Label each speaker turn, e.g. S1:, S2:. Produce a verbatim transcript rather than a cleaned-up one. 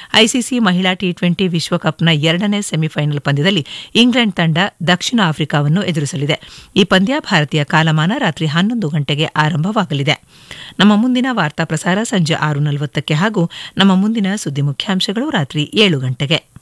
S1: ICC ಮಹಿಳಾ T twenty ವಿಶ್ವಕಪ್ನ ಎರಡನೇ semifinal ಪಂದ್ಯದಲ್ಲಿ ಇಂಗ್ಲೆಂಡ್ ತಂಡ ದಕ್ಷಿಣ ಆಫ್ರಿಕಾವನ್ನು ಎದುರಿಸಲಿದೆ. ಈ ಪಂದ್ಯ ಭಾರತೀಯ ಕಾಲಮಾನ ರಾತ್ರಿ ಹನ್ನೊಂದು ಗಂಟೆಗೆ ಆರಂಭವಾಗಲಿದೆ. ನಮ್ಮ ಮುಂದಿನ ವಾರ್ತಾ ಪ್ರಸಾರ ಸಂಜೆ ಆರು ನಲವತ್ತಕ್ಕೆ ಹಾಗೂ ನಮ್ಮ ಮುಂದಿನ ಸುದ್ದಿ ಮುಖ್ಯಾಂಶಗಳು ರಾತ್ರಿ ಏಳು ಗಂಟೆಗೆ.